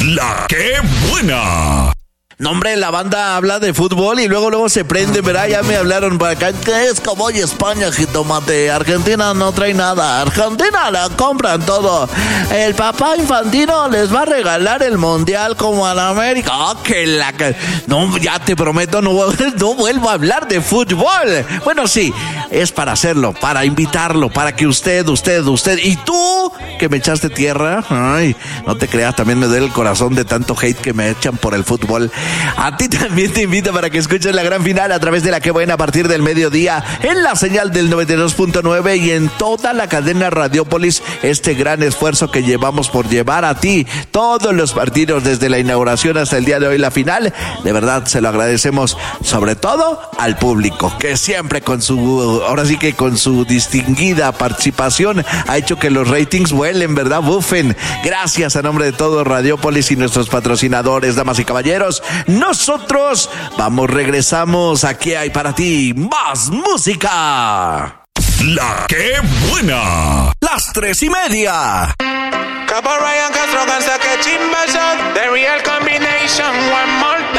La que buena. No, hombre, la banda habla de fútbol y luego se prende, ¿verdad? Ya me hablaron para acá, que es como hoy España, jitomate. Argentina no trae nada. Argentina la compran todo. El papá Infantino les va a regalar el mundial como a la América. No, ya te prometo, no vuelvo a hablar de fútbol. Bueno, sí, es para hacerlo, para invitarlo, para que usted y tú, que me echaste tierra, ay, no te creas, también me duele el corazón de tanto hate que me echan por el fútbol. A ti también te invito para que escuches la gran final a través de La Que Buena a partir del mediodía en la señal del 92.9 y en toda la cadena Radiopolis. Este gran esfuerzo que llevamos por llevar a ti todos los partidos desde la inauguración hasta el día de hoy, la final, de verdad se lo agradecemos, sobre todo al público, que siempre con su distinguida participación ha hecho que los ratings vuelen, ¿verdad? Bufen. Gracias a nombre de todo Radiopolis y nuestros patrocinadores, damas y caballeros. Nosotros regresamos. Aquí hay para ti más música. La Que Buena. Las 3:30. Cabo Ryan Castro cansa que chimba